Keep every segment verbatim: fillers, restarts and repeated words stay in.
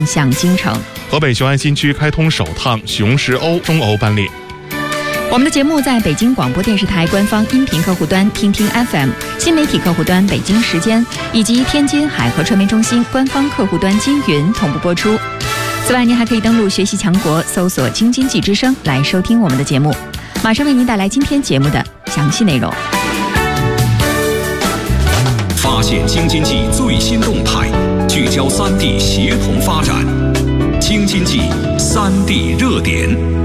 向京城。 河北雄安新区开通首趟雄狮鸥中欧班列。 我们的节目在北京广播电视台官方音频客户端听听 F M、 新媒体客户端北京时间以及天津海河传媒中心官方客户端金云同步播出。此外，您还可以登录学习强国，搜索京津冀之声来收听我们的节目。马上为您带来今天节目的详细内容。 发现京津冀最新动态，聚焦三地协同发展。京津冀三地热点。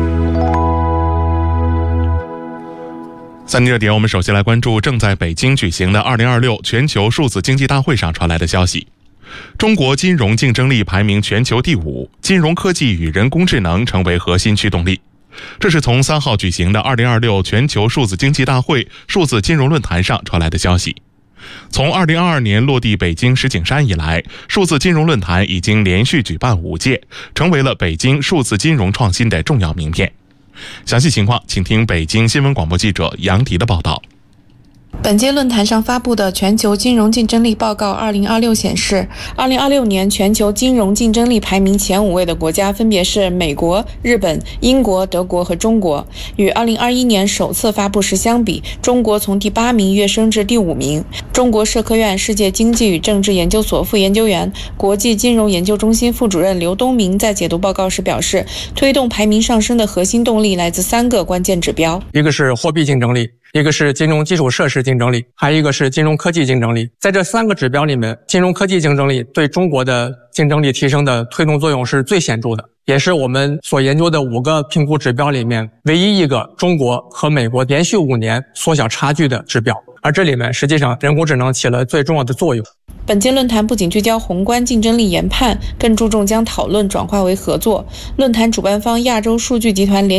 三地热点，我们首先来关注正在北京举行的二零二六全球数字经济大会上传来的消息。中国金融竞争力排名全球第五，金融科技与人工智能成为核心驱动力。这是从三号举行的二零二六全球数字经济大会数字金融论坛上传来的消息。从二零二二年落地北京石景山以来，数字金融论坛已经连续举办五届，成为了北京数字金融创新的重要名片。详细情况，请听北京新闻广播记者杨迪的报道。 本届论坛上发布的全球金融竞争力报告二零二六显示，二零二六年全球金融竞争力排名前五位的国家分别是美国、日本、英国、德国和中国。与二零二一年首次发布时相比，中国从第八名跃升至第五名。中国社科院世界经济与政治研究所副研究员、国际金融研究中心副主任刘东明在解读报告时表示，推动排名上升的核心动力来自三个关键指标， 一个是货币竞争力，一个是金融基础设施竞争力，还有一个是金融科技竞争力。在这三个指标里面，金融科技竞争力对中国的竞争力提升的推动作用是最显著的，也是我们所研究的五个评估指标里面唯一一个中国和美国连续五年缩小差距的指标。而这里面实际上人工智能起了最重要的作用。 本届论坛不仅聚焦宏观竞争力研判，更注重将讨论转化为合作。论坛主办方亚洲数据集团联